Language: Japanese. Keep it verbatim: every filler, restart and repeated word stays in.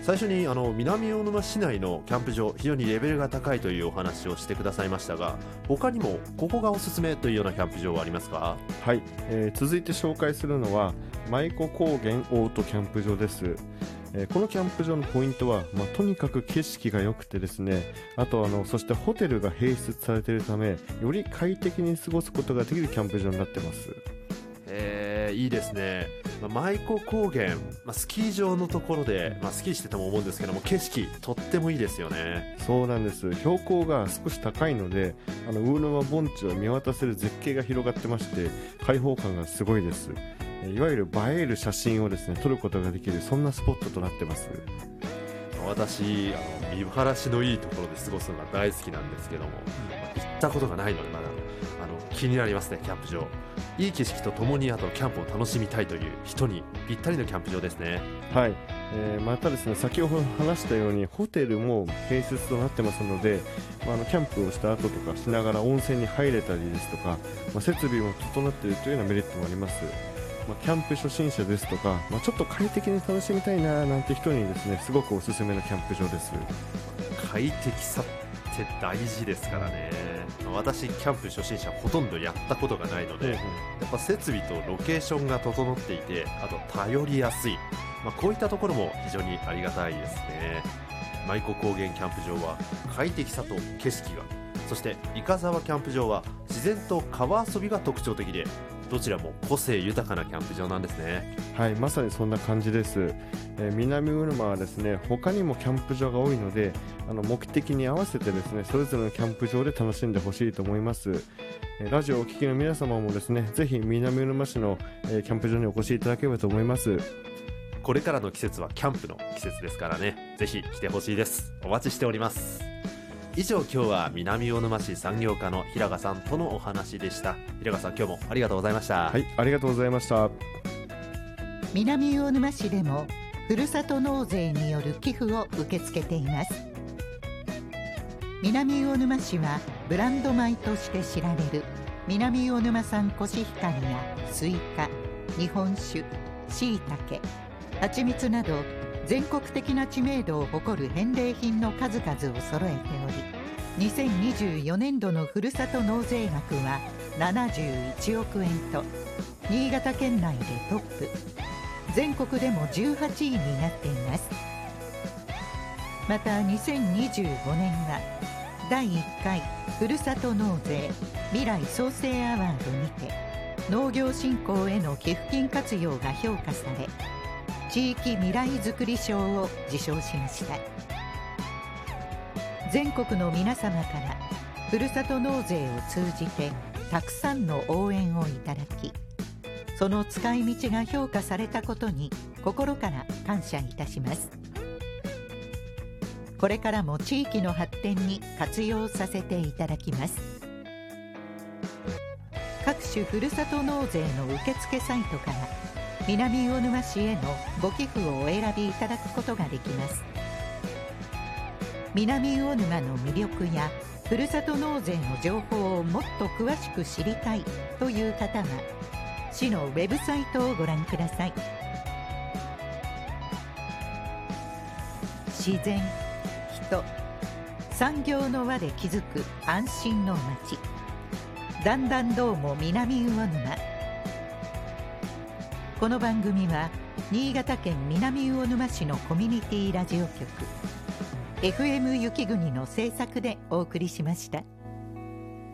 最初にあの南魚沼市内のキャンプ場、非常にレベルが高いというお話をしてくださいましたが、他にもここがおすすめというようなキャンプ場はありますか？ はい、えー、続いて紹介するのは舞子高原オートキャンプ場です。えー、このキャンプ場のポイントは、まあ、とにかく景色が良くてですね、あとあのそしてホテルが併設されているため、より快適に過ごすことができるキャンプ場になってます。 えー、いいですね。まあ、舞子高原、まあ、スキー場のところで、まあ、スキーしてても思うんですけども、景色とってもいいですよね。 そうなんです。標高が少し高いので、あの魚沼盆地を見渡せる絶景が広がってまして、開放感がすごいです。いわゆる映える写真をですね撮ることができる、そんなスポットとなってます。 私、あの見晴らしのいいところで過ごすのが大好きなんですけども、まあ、行ったことがないのでまだあの気になりますね。キャンプ場、いい景色とともにあとキャンプを楽しみたいという人にぴったりのキャンプ場ですね。 はい、えー、またですね、先ほど話したようにホテルも併設となってますので、まあ、あのキャンプをした後とかしながら温泉に入れたりですとか、まあ、設備も整っているというようなメリットもあります。まあ、キャンプ初心者ですとか、まあ、ちょっと快適に楽しみたいななんて人にですね、すごくおすすめのキャンプ場です。 快適さって大事ですからね。私キャンプ初心者ほとんどやったことがないので、うんうん、やっぱ設備とロケーションが整っていて、あと頼りやすい、まあ、こういったところも非常にありがたいですね。舞子高原キャンプ場は快適さと景色が、そして伊香沢キャンプ場は自然と川遊びが特徴的で、どちらも個性豊かなキャンプ場なんですね。 はい、まさにそんな感じです。えー、南魚沼はですね、他にもキャンプ場が多いので、あの目的に合わせてですね、それぞれのキャンプ場で楽しんでほしいと思います。えー、ラジオをお聞きの皆様もですね、ぜひ南魚沼市の、えー、キャンプ場にお越しいただければと思います。 これからの季節はキャンプの季節ですからね、ぜひ来てほしいです。お待ちしております。以上、今日は南魚沼市産業課の平賀さんとのお話でした。平賀さん、今日もありがとうございました。 はい、ありがとうございました。 南魚沼市でもふるさと納税による寄付を受け付けています。南魚沼市はブランド米として知られる南魚沼産コシヒカリやスイカ、日本酒、しいたけ、蜂蜜など全国的な知名度を誇る返礼品の数々を揃えており、にせんにじゅうよねんどのふるさと納税額はななじゅういちおくえんと新潟県内でトップ、全国でもじゅうはちいになっています。またにせんにじゅうごねんはだいいっかいふるさと納税未来創生アワードにて農業振興への寄付金活用が評価され、地域未来づくり賞を受賞しました。全国の皆様からふるさと納税を通じてたくさんの応援をいただき、その使い道が評価されたことに心から感謝いたします。これからも地域の発展に活用させていただきます。各種ふるさと納税の受付サイトから南魚沼市へのご寄付をお選びいただくことができます。南魚沼の魅力やふるさと納税の情報をもっと詳しく知りたいという方は市のウェブサイトをご覧ください。自然、人、産業の輪で築く安心の街、段々どうも南魚沼。この番組は新潟県南魚沼市のコミュニティラジオ局 エフエム 雪国の制作でお送りしました。